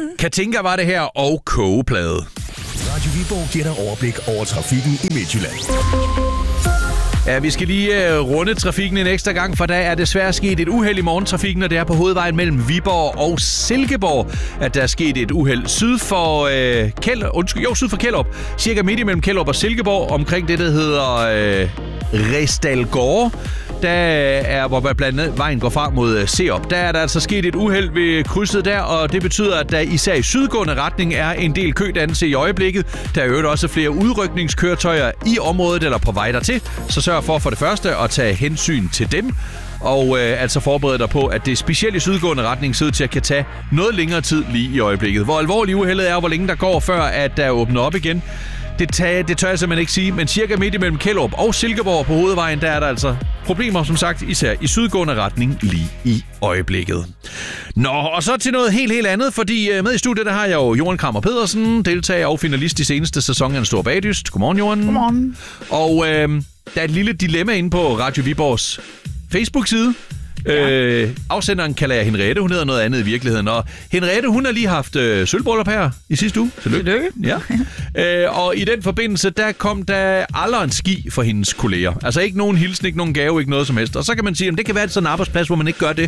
Katinka var det her, og kogeplade. Radio Viborg giver dig overblik over trafikken i Midtjylland. Ja, vi skal lige runde trafikken en ekstra gang, for der er desværre sket et uheld i morgentrafikken, og det er på hovedvejen mellem Viborg og Silkeborg, at der er sket et uheld syd for Kjellerup, cirka midt imellem Kjellerup og Silkeborg, omkring det, der hedder Resdalgård. Der er, hvor blandt andet vejen går frem mod Seop. Der er der altså sket et uheld ved krydset der, og det betyder, at der især i sydgående retning er en del kødannelse i øjeblikket. Der er jo også flere udrykningskøretøjer i området eller på vej dertil, så sørg for det første at tage hensyn til dem. Og altså forberede dig på, at det specielt i sydgående retning ser ud til at kan tage noget længere tid lige i øjeblikket. Hvor alvorligt uheldet er, og hvor længe der går, før at der åbner op igen, det tør jeg simpelthen ikke sige, men cirka midt imellem Kjellerup og Silkeborg på hovedvejen, der er der altså problemer, som sagt, især i sydgående retning lige i øjeblikket. Nå, og så til noget helt andet, fordi med i studiet, der har jeg jo Johan Krammer Pedersen, deltager og finalist i seneste sæson af En Stor Bagdyst. Godmorgen, Johan. Godmorgen. Og der er et lille dilemma inde på Radio Viborgs Facebook-side. Ja. Afsenderen kalder jeg Henriette, hun hedder noget andet i virkeligheden. Og Henriette, hun har lige haft sølvbryllup her i sidste uge. Tillykke. Ja. Og i den forbindelse, der kom der aldrig en ski for hendes kolleger. Altså ikke nogen hilsen, ikke nogen gave, ikke noget som helst. Og så kan man sige, at det kan være sådan en arbejdsplads, hvor man ikke gør det.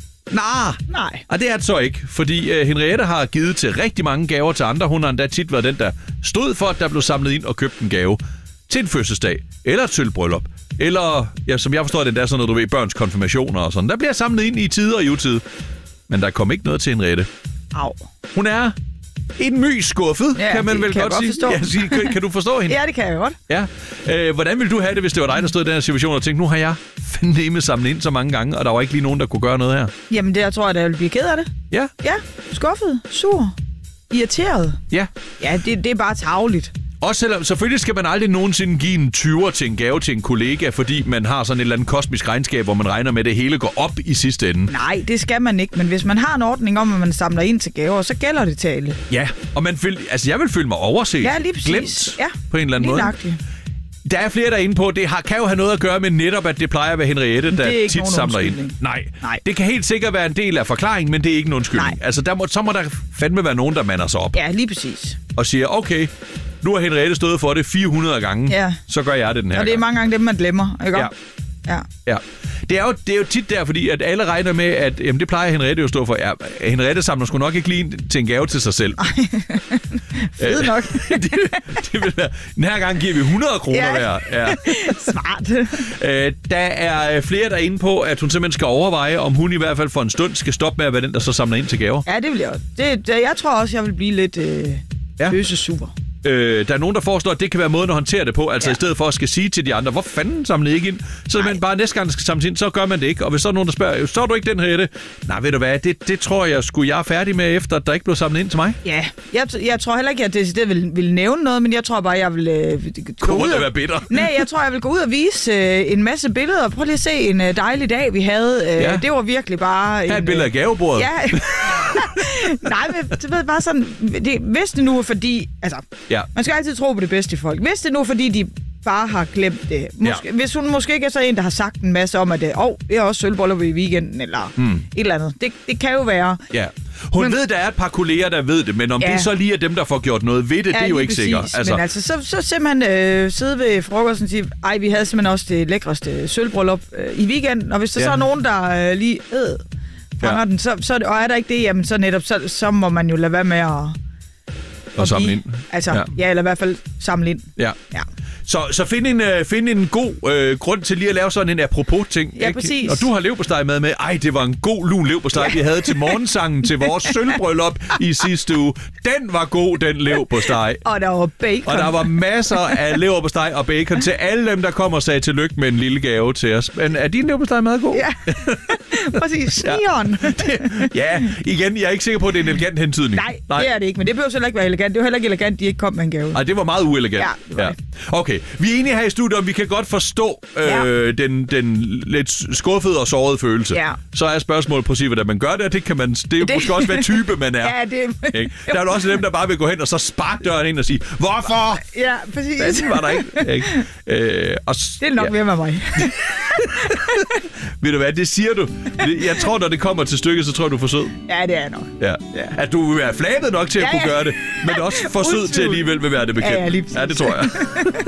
Nej. Og det er det så ikke, fordi Henriette har givet til rigtig mange gaver til andre. Hun har endda tit været den, der stod for, at der blev samlet ind og købt en gave til en fødselsdag eller et sølvbryllup. Eller, ja, som jeg forstår det, der er sådan noget, du ved, børns konfirmationer og sådan. Der bliver samlet ind i tide og i utide. Men der kom ikke noget til Henriette. Au. Hun er en my skuffet, ja, kan man vel godt sige. Ja, kan du forstå hende? Ja, det kan jeg godt. Ja. Hvordan ville du have det, hvis det var dig, der stod i den her situation og tænkte, nu har jeg fandeme samlet ind så mange gange, og der var ikke lige nogen, der kunne gøre noget her? Jamen, det jeg tror jeg, jeg vil blive ked af det. Ja. Ja, skuffet, sur, irriteret. Ja. Ja, det er bare tarveligt. Også selvom, selvfølgelig skal man aldrig nogensinde give en 20'er til en gave til en kollega, fordi man har sådan et eller andet kosmisk regnskab, hvor man regner med, at det hele går op i sidste ende. Nej, det skal man ikke, men hvis man har en ordning om, at man samler ind til gaver, så gælder det til alle. Ja, og jeg vil føle mig overset. Ja, lige præcis. Glemt ja, på en eller anden måde. Nøjagtigt. Der er flere, der er inde på, det kan jo have noget at gøre med netop, at det plejer at være Henriette, der tit samler ind. Nej, det kan helt sikkert være en del af forklaringen, men det er ikke nogen undskyldning. Altså, så må der fandme være nogen, der mander sig op. Ja, lige præcis. Og siger, okay, nu har Henriette stået for det 400 gange, så gør jeg det den her gang. Og det er mange gange dem, man glemmer, ikke? Ja. Det er jo tit der, fordi at alle regner med, at jamen, det plejer Henriette jo at stå for. Ja, Henriette samler sgu nok ikke lige til en gave til sig selv. Fed nok. det vil være. Den her gang giver vi 100 kroner hver. Ja. Smart. Der er flere, der er inde på, at hun simpelthen skal overveje, om hun i hvert fald for en stund skal stoppe med at være den, der så samler ind til gaver. Ja, det vil jeg også. Jeg tror også, jeg vil blive lidt sur. Der er nogen, der forestår, at det kan være måden at håndtere det på. Altså i stedet for at skal sige til de andre, hvor fanden samler I ikke ind? Så man bare næste gang, der skal samles ind, så gør man det ikke. Og hvis så er nogen, der spørger, så er du ikke den her? Nej, ved du hvad, det tror jeg er færdig med, efter at der ikke blev samlet ind til mig. Ja, jeg tror heller ikke, at det vil nævne noget, men jeg tror bare, jeg vil gå ud og være bitter. Nej, jeg tror, jeg vil gå ud og vise en masse billeder. Prøv lige at se en dejlig dag, vi havde. Det var virkelig bare... Her et billede af gavebordet. Ja. Nej, men det ved bare sådan... Hvis det nu er fordi... Altså, man skal altid tro på det bedste i folk. Hvis det nu er fordi, de bare har glemt det. Hvis hun måske ikke er så en, der har sagt en masse om, at det er også sølvbryllup i weekenden, eller et eller andet. Det kan jo være. Ja. Hun ved, der er et par kolleger, der ved det, men om det så lige er dem, der får gjort noget ved det, det er jo ikke sikkert. Altså. Men altså, så simpelthen sidde ved frokosten og sige, ej, vi havde simpelthen også det lækreste sølvbryllup i weekenden, og hvis der så er nogen, der lige fanger den, så og er der ikke det, jamen så netop, så må man jo lade være med at samle ind. Altså, eller i hvert fald samle ind. Ja. Så find en god grund til lige at lave sådan en apropos-ting. Ja, præcis. Og du har leverpostej med. Ej, det var en god lun leverpostej, vi havde til morgensangen til vores sølvbryllup i sidste uge. Den var god, den leverpostej. Og der var bacon. Og der var masser af leverpostej og bacon til alle dem, der kom og sagde tillykke med en lille gave til os. Men er din leverpostej meget god? Ja, præcis. Snigeren. Ja, igen, jeg er ikke sikker på, at det er en elegant hentydning. Nej, det er det ikke, men det behøver heller ikke være elegant. Det var heller ikke elegant, de ikke kom med en gave. Nej, det var meget uelegant. Ja. Okay, Okay. Vi er enige her i studiet, om vi kan godt forstå den lidt skuffede og sårede følelse. Ja. Så er spørgsmålet præcis, hvordan man gør det, og det kan man... Det er jo måske også, hvad type man er. Ja, det... Der er jo også dem, der bare vil gå hen og så sparke døren ind og sige, hvorfor? Ja, præcis. Den var der ikke. Det er nok ved med mig. Ved du hvad, det siger du. Jeg tror, når det kommer til stykket, så tror du er for sød. Ja, det er nok. Ja. At du vil være flabet nok til at kunne gøre det, men også for sød til alligevel vil være det bekendt. Ja, lige præcis. Ja, det tror jeg.